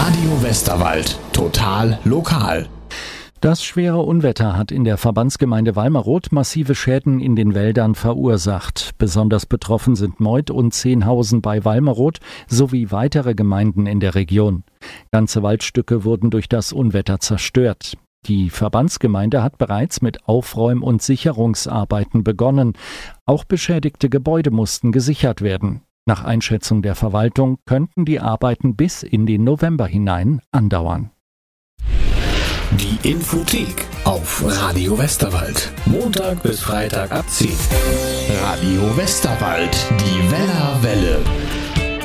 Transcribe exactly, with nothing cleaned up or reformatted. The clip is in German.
Radio Westerwald. Total lokal. Das schwere Unwetter hat in der Verbandsgemeinde Walmeroth massive Schäden in den Wäldern verursacht. Besonders betroffen sind Meuth und Zehnhausen bei Walmeroth sowie weitere Gemeinden in der Region. Ganze Waldstücke wurden durch das Unwetter zerstört. Die Verbandsgemeinde hat bereits mit Aufräum- und Sicherungsarbeiten begonnen. Auch beschädigte Gebäude mussten gesichert werden. Nach Einschätzung der Verwaltung könnten die Arbeiten bis in den November hinein andauern. Die Infothek auf Radio Westerwald. Montag bis Freitag ab zehn. Radio Westerwald, die Wellerwelle.